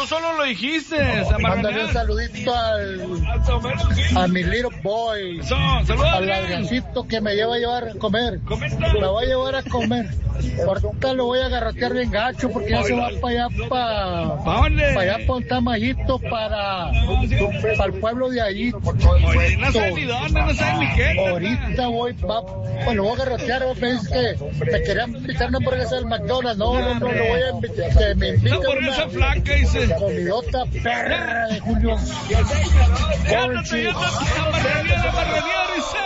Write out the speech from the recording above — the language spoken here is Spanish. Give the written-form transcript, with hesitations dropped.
tú solo lo dijiste. Mándale un saludito a mi little boy. Al Adriancito que me lleva a llevar a comer. Me va a llevar a comer. Ahorita lo voy a garrotear bien gacho porque ya se va para allá, para allá por un Tamayito, para el pueblo de allí. Oye, no sé ni dónde, no sé ni qué. Ahorita voy a garrotear, me dice que me querían invitar una hamburguesa del McDonald's. No, lo voy a invitar, que me inviten una flaca, dice. Comidota perra de Julio. Ya no te llamas a marranear, dice.